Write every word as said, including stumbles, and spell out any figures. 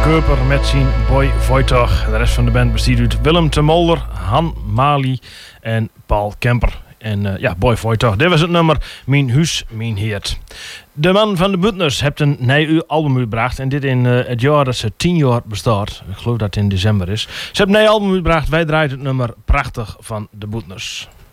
Keuper met zijn Boy Voitog. De rest van de band bestaat uit Willem te Molder, Han Mali en Paul Kemper. En uh, ja, Boy Voitog, dit was het nummer Mijn Huis, Mijn Heert. De man van de Buteners heeft een nieuw album uitgebracht. En dit in uh, het jaar dat ze tien jaar bestaat. Ik geloof dat het in december is. Ze hebben een nieuw album uitgebracht. Wij draaien het nummer Prachtig van de Buteners.